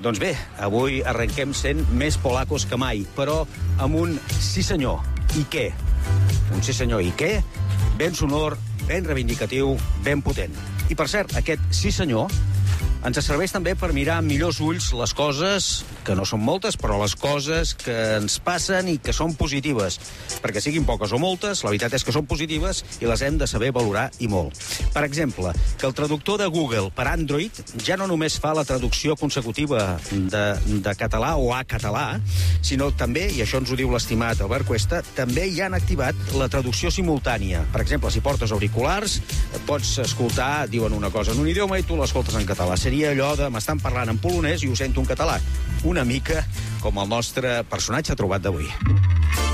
Doncs bé, avui arrenquem sent més polacos que mai, però amb un sí senyor, i què? Un sí senyor, i què? Ben sonor, ben reivindicatiu, ben potent. I per cert, aquest sí senyor ens serveix també per mirar amb millors ulls les coses, que no són moltes, però les coses que ens passen i que són positives. Perquè siguin poques o moltes, la veritat és que són positives i les hem de saber valorar i molt. Per exemple, que el traductor de Google per Android ja no només fa la traducció consecutiva de català o a català, sinó també, i això ens ho diu l'estimat Albert Cuesta, també hi han activat la traducció simultània. Per exemple, si portes auriculars, pots escoltar, diuen una cosa en un idioma i tu l'escoltes en català. Seria allò de m'estan parlant en polonès i ho sento en català. Una mica com el nostre personatge trobat d'avui.